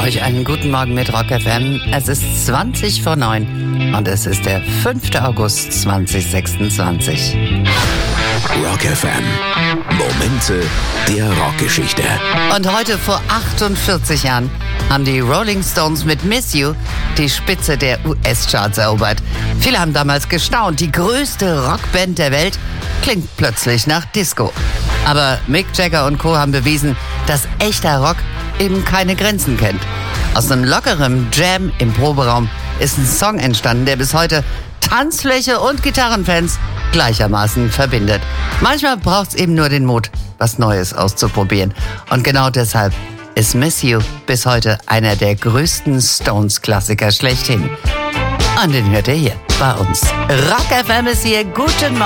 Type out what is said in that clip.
euch einen guten Morgen mit Rock FM. Es ist 20 vor 9 und es ist der 5. August 2026. Rock FM. Momente der Rockgeschichte. Und heute vor 48 Jahren haben die Rolling Stones mit Miss You die Spitze der US-Charts erobert. Viele haben damals gestaunt. Die größte Rockband der Welt klingt plötzlich nach Disco. Aber Mick Jagger und Co. haben bewiesen, dass echter Rock eben keine Grenzen kennt. Aus einem lockeren Jam im Proberaum ist ein Song entstanden, der bis heute Tanzfläche und Gitarrenfans gleichermaßen verbindet. Manchmal braucht es eben nur den Mut, was Neues auszuprobieren. Und genau deshalb ist Miss You bis heute einer der größten Stones-Klassiker schlechthin. Und den hört ihr hier bei uns. Rock FM ist hier. Guten Morgen.